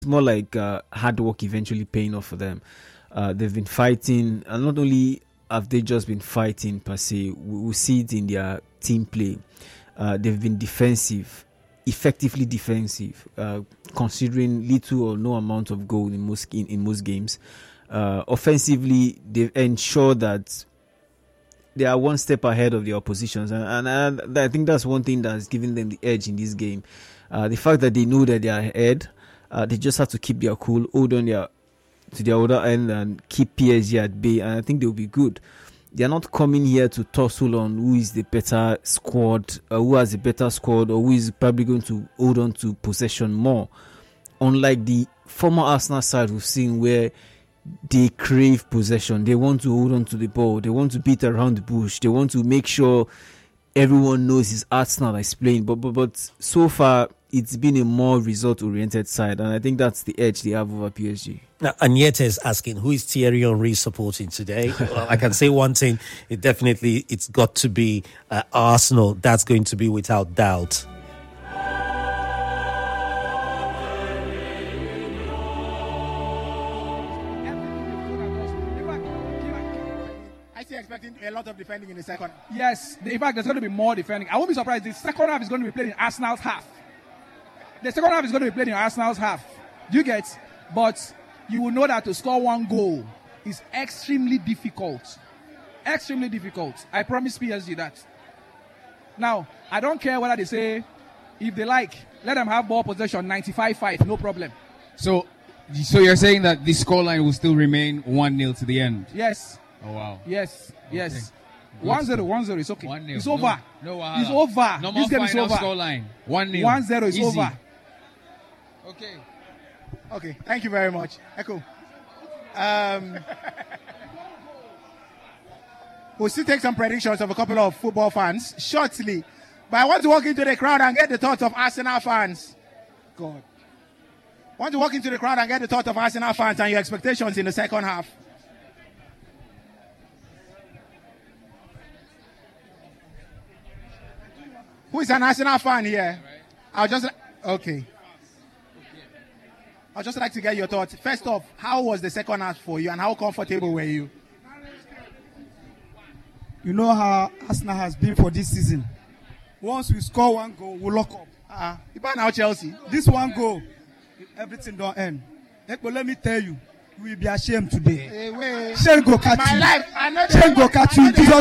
more like hard work eventually paying off for them. They've been fighting, and not only have they just been fighting per se, we see it in their team play. They've been defensive, effectively defensive, considering little or no amount of goal in most games. Offensively, they've ensured that they are one step ahead of the oppositions, and I think that's one thing that's giving them the edge in this game. The fact that they know that they are ahead, they just have to keep their cool, hold on to their other end, and keep PSG at bay, and I think they'll be good. They are not coming here to tussle on who is the better squad, who has a better squad, or who is probably going to hold on to possession more. Unlike the former Arsenal side we've seen, where they crave possession, they want to hold on to the ball, they want to beat around the bush, they want to make sure everyone knows it's Arsenal that's playing. But so far, it's been a more result-oriented side, and I think that's the edge they have over PSG. Now, Agnete is asking, who is Thierry Henry supporting today? Well, I can say one thing, it's got to be Arsenal. That's going to be without doubt. Expecting a lot of defending in the second. Yes, in fact, there's going to be more defending. I won't be surprised. The second half is going to be played in Arsenal's half. The second half is going to be played in Arsenal's half. Do you get? But you will know that to score one goal is extremely difficult. Extremely difficult. I promise PSG that. Now, I don't care whether they say, if they like, let them have ball possession, 95-5, no problem. So you're saying that the scoreline will still remain 1-0 to the end? Yes. Oh, wow. Yes, yes. Okay. 1-0, it's okay. 1-0. It's over. No, it's over. No this game is over. Scoreline. 1-0. 1-0 is Easy. over. Okay, thank you very much. Echo. We'll still take some predictions of a couple of football fans shortly. But I want to walk into the crowd and get the thoughts of Arsenal fans. God. I want to walk into the crowd and get the thoughts of Arsenal fans and your expectations in the second half. Who is an Arsenal fan here? I'll just like to get your thoughts. First off, how was the second half for you and how comfortable were you? You know how Arsenal has been for this season. Once we score one goal, we lock up. Even now Chelsea. This one goal, everything don't end. But let me tell you, you will be ashamed today. Hey, Shame go catch you. My life, I know Shame go catch you. Jesus